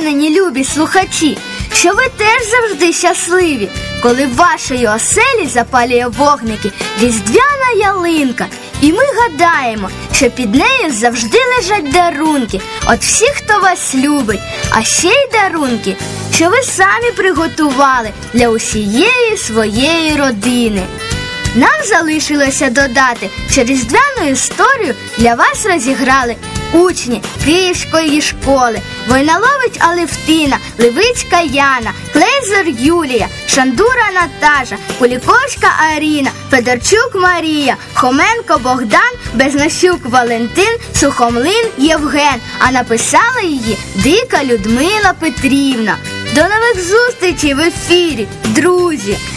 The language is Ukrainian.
впевнені, любі слухачі, що ви теж завжди щасливі, коли в вашій оселі запалює вогники різдвяна ялинка. І ми гадаємо, що під нею завжди лежать дарунки від всіх, хто вас любить, а ще й дарунки, що ви самі приготували для усієї своєї родини. Нам залишилося додати, що різдвяну історію для вас розіграли учні Київської школи: Войналович Алевтина, Левицька Яна, Клейзер Юлія, Шандура Наташа, Куліковська Аріна, Федорчук Марія, Хоменко Богдан, Безносюк Валентин, Сухомлин Євген, а написала її Дика Людмила Петрівна. До нових зустрічей в ефірі, друзі!